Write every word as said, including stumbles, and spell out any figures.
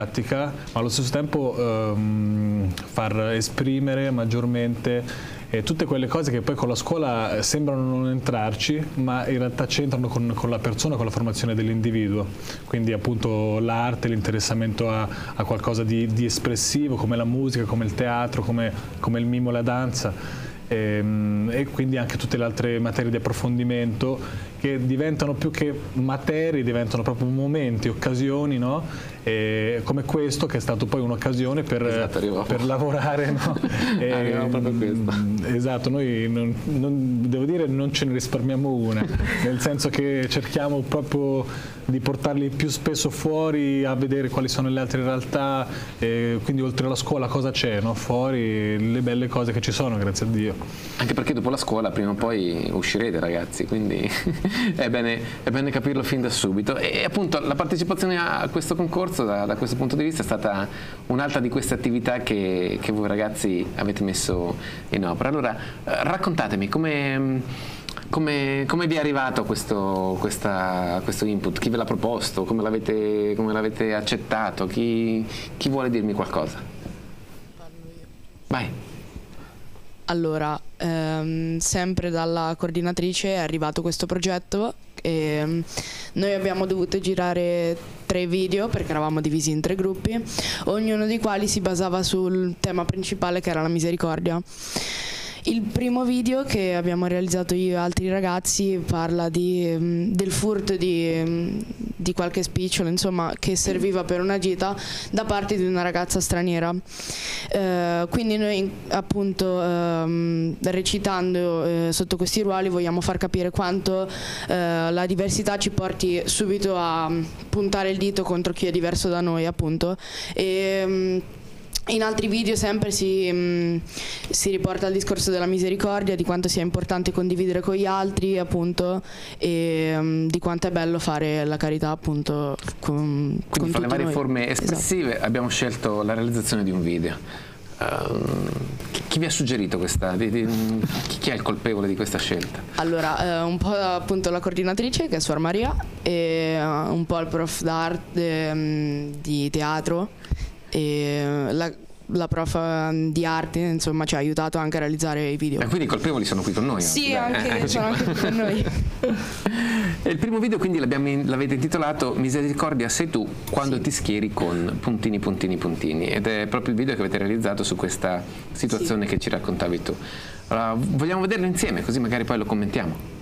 ma allo stesso tempo ehm, far esprimere maggiormente eh, tutte quelle cose che poi con la scuola sembrano non entrarci, ma in realtà c'entrano con, con la persona, con la formazione dell'individuo. Quindi appunto l'arte, l'interessamento a, a qualcosa di, di espressivo, come la musica, come il teatro, come, come il mimo, la danza. E, e quindi anche tutte le altre materie di approfondimento che diventano più che materie, diventano proprio momenti, occasioni, no? E come questo che è stato poi un'occasione per, esatto, per lavorare, no? E, arriviamo proprio a questo. Esatto, noi non, non, devo dire non ce ne risparmiamo una, nel senso che cerchiamo proprio di portarli più spesso fuori a vedere quali sono le altre realtà, e quindi oltre alla scuola cosa c'è, no? Fuori le belle cose che ci sono, grazie a Dio. Anche perché dopo la scuola prima o poi uscirete, ragazzi, quindi è, bene, è bene capirlo fin da subito. E appunto la partecipazione a questo concorso da, da questo punto di vista è stata un'altra di queste attività che, che voi ragazzi avete messo in opera. Allora raccontatemi come, come, come vi è arrivato questo, questa, questo input, chi ve l'ha proposto, come l'avete come l'avete accettato, chi, chi vuole dirmi qualcosa? Parlo io. Vai. Allora, ehm, sempre dalla coordinatrice è arrivato questo progetto e um, noi abbiamo dovuto girare tre video perché eravamo divisi in tre gruppi, ognuno dei quali si basava sul tema principale che era la misericordia. Il primo video che abbiamo realizzato io e altri ragazzi parla di, um, del furto di, um, di qualche spicciolo, insomma, che serviva per una gita da parte di una ragazza straniera. Uh, quindi noi appunto um, recitando uh, sotto questi ruoli vogliamo far capire quanto uh, la diversità ci porti subito a um, puntare il dito contro chi è diverso da noi, appunto. E, um, in altri video sempre si, mh, si riporta al discorso della misericordia, di quanto sia importante condividere con gli altri, appunto, e mh, di quanto è bello fare la carità, appunto, con, Quindi con fra le varie noi. forme espressive, esatto, abbiamo scelto la realizzazione di un video. Uh, chi, chi vi ha suggerito questa? Di, di, chi, chi è il colpevole di questa scelta? Allora, eh, un po' appunto la coordinatrice, che è Suor Maria, e uh, un po' il prof d'arte, um, di teatro, e la, la prof di arte, insomma, ci ha aiutato anche a realizzare i video. E quindi i colpevoli sono qui con noi? Sì, anche, anche, eh, sono anche qui con noi. Il primo video quindi l'avete intitolato Misericordia sei tu quando sì. ti schieri con puntini puntini puntini, ed è proprio il video che avete realizzato su questa situazione sì. che ci raccontavi tu. Allora, vogliamo vederlo insieme così magari poi lo commentiamo?